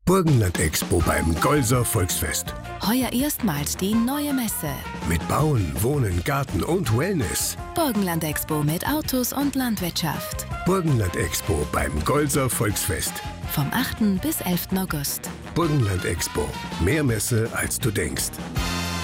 Burgenland Expo beim Golser Volksfest. Heuer erstmals die neue Messe. Mit Bauen, Wohnen, Garten und Wellness. Burgenland Expo mit Autos und Landwirtschaft. Burgenland Expo beim Golser Volksfest. Vom 8. bis 11. August. Burgenland Expo. Mehr Messe, als du denkst.